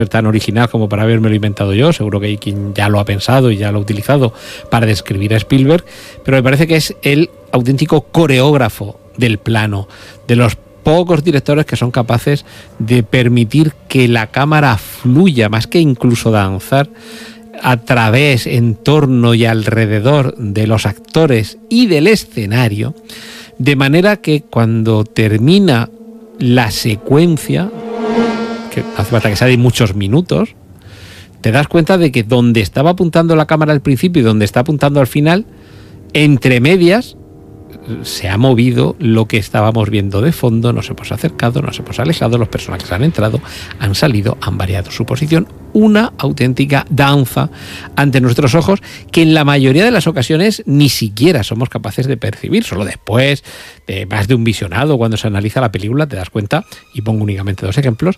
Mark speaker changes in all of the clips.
Speaker 1: tan original como para habérmelo inventado yo. Seguro que hay quien ya lo ha pensado y ya lo ha utilizado para describir a Spielberg, pero me parece que es el auténtico coreógrafo del plano, de los pocos directores que son capaces de permitir que la cámara fluya, más que incluso danzar, a través, en torno y alrededor de los actores y del escenario, de manera que cuando termina la secuencia, que hace falta que sea de muchos minutos, te das cuenta de que donde estaba apuntando la cámara al principio y donde está apuntando al final, entre medias, se ha movido lo que estábamos viendo de fondo, nos hemos acercado, nos hemos alejado, los personajes han entrado, han salido, han variado su posición, una auténtica danza ante nuestros ojos que en la mayoría de las ocasiones ni siquiera somos capaces de percibir. Solo después de más de un visionado, cuando se analiza la película, te das cuenta, y pongo únicamente 2 ejemplos,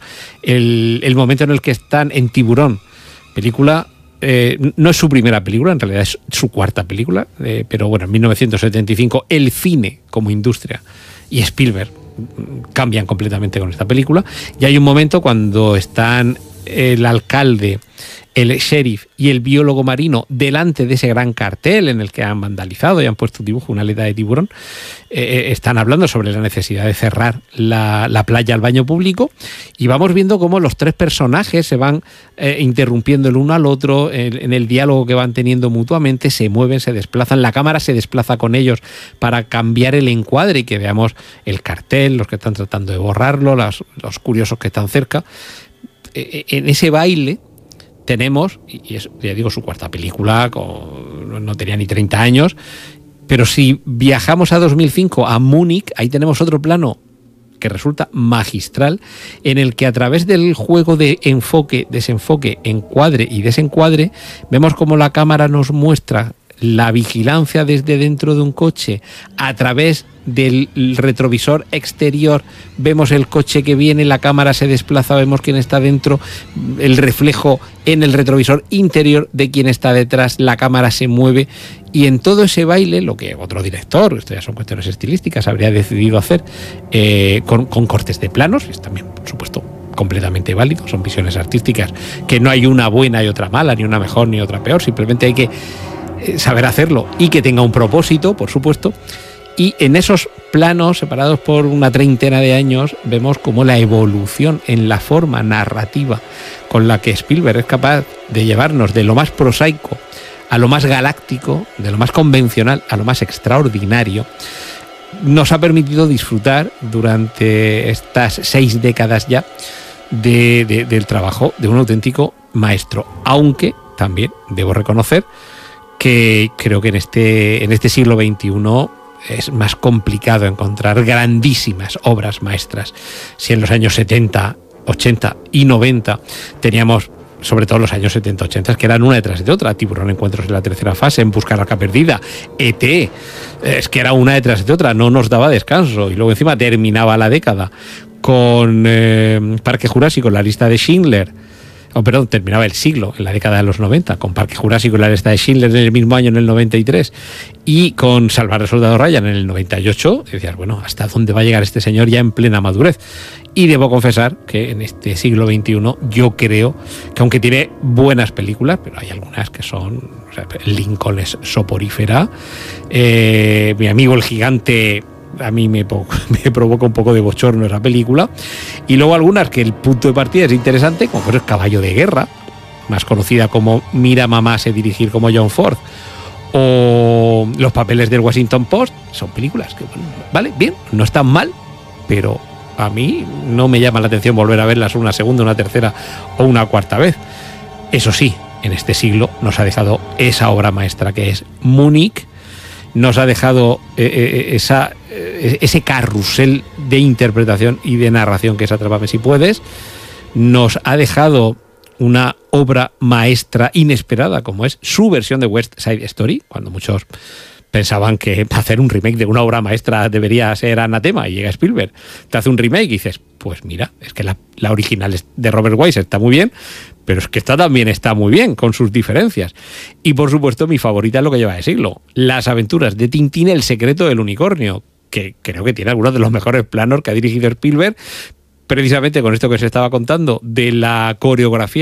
Speaker 1: el momento en el que están en Tiburón, película... no es su primera película, en realidad es su 4ª película, pero bueno, en 1975 el cine como industria y Spielberg cambian completamente con esta película, y hay un momento cuando están el alcalde, el sheriff y el biólogo marino delante de ese gran cartel en el que han vandalizado y han puesto un dibujo, una aleta de tiburón, están hablando sobre la necesidad de cerrar la playa al baño público, y vamos viendo cómo los 3 personajes se van interrumpiendo el uno al otro en el diálogo que van teniendo mutuamente, se mueven, se desplazan, la cámara se desplaza con ellos para cambiar el encuadre y que veamos el cartel, los que están tratando de borrarlo, los curiosos que están cerca. En ese baile tenemos, y es, ya digo, su 4ª película, no tenía ni 30 años, pero si viajamos a 2005, a Múnich, ahí tenemos otro plano que resulta magistral, en el que a través del juego de enfoque, desenfoque, encuadre y desencuadre, vemos cómo la cámara nos muestra la vigilancia desde dentro de un coche, a través del retrovisor exterior vemos el coche que viene, la cámara se desplaza, vemos quién está dentro, el reflejo en el retrovisor interior de quién está detrás, la cámara se mueve, y en todo ese baile, lo que otro director, esto ya son cuestiones estilísticas, habría decidido hacer con cortes de planos, es también, por supuesto, completamente válido, son visiones artísticas, que no hay una buena y otra mala, ni una mejor ni otra peor, simplemente hay que saber hacerlo y que tenga un propósito, por supuesto. Y en esos planos, separados por una 30 de años, vemos cómo la evolución en la forma narrativa con la que Spielberg es capaz de llevarnos de lo más prosaico a lo más galáctico, de lo más convencional a lo más extraordinario, nos ha permitido disfrutar durante estas 6 décadas ya del trabajo de un auténtico maestro. Aunque también debo reconocer que creo que en este siglo XXI es más complicado encontrar grandísimas obras maestras. Si en los años 70, 80 y 90 teníamos, sobre todo los años 70, 80, que eran una detrás de otra, Tiburón, Encuentros en la tercera fase, En busca de la arca perdida, E.T., es que era una detrás de otra, no nos daba descanso, y luego encima terminaba la década con Parque Jurásico, La lista de Schindler, terminaba el siglo en la década de los 90 con Parque Jurásico y La lista de Schindler en el mismo año, en el 93, y con Salvar al soldado Ryan en el 98, y decías, bueno, ¿hasta dónde va a llegar este señor ya en plena madurez? Y debo confesar que en este siglo XXI yo creo que, aunque tiene buenas películas, pero hay algunas que son... O sea, Lincoln es soporífera, Mi amigo el gigante... A mí me provoca un poco de bochorno esa película. Y luego algunas que el punto de partida es interesante, como por ejemplo Caballo de Guerra, más conocida como Mira mamá sé dirigir como John Ford, o Los papeles del Washington Post. Son películas que, vale, bien, no están mal, pero a mí no me llama la atención volver a verlas una segunda, una tercera o una cuarta vez. Eso sí, en este siglo nos ha dejado esa obra maestra que es Múnich. Nos ha dejado ese carrusel de interpretación y de narración que es Atrápame si puedes. Nos ha dejado una obra maestra inesperada, como es su versión de West Side Story, cuando muchos pensaban que hacer un remake de una obra maestra debería ser anatema, y llega Spielberg, te hace un remake y dices, pues mira, es que la original de Robert Wise está muy bien, pero es que esta también está muy bien, con sus diferencias. Y por supuesto, mi favorita es lo que lleva de siglo, Las aventuras de Tintín, el secreto del unicornio, que creo que tiene algunos de los mejores planos que ha dirigido Spielberg, precisamente con esto que se estaba contando de la coreografía